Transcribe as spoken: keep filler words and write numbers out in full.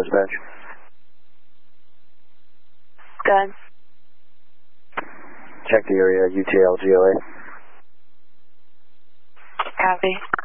dispatch. Good. Check the area, U T L G L A. Copy.